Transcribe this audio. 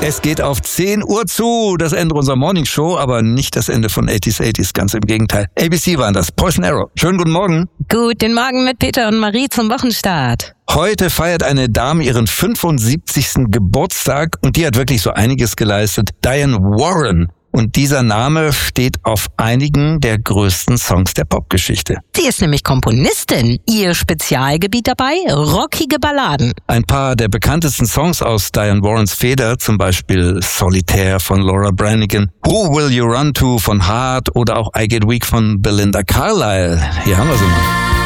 Es geht auf 10 Uhr zu, das Ende unserer Morningshow, aber nicht das Ende von 80s, ganz im Gegenteil. ABC waren das, Poison Arrow. Schönen guten Morgen. Guten Morgen mit Peter und Marie zum Wochenstart. Heute feiert eine Dame ihren 75. Geburtstag und die hat wirklich so einiges geleistet. Diane Warren. Und dieser Name steht auf einigen der größten Songs der Popgeschichte. Sie ist nämlich Komponistin. Ihr Spezialgebiet dabei? Rockige Balladen. Ein paar der bekanntesten Songs aus Diane Warrens Feder, zum Beispiel Solitaire von Laura Branigan, Who Will You Run To von Heart oder auch I Get Weak von Belinda Carlisle. Hier haben wir sie mal.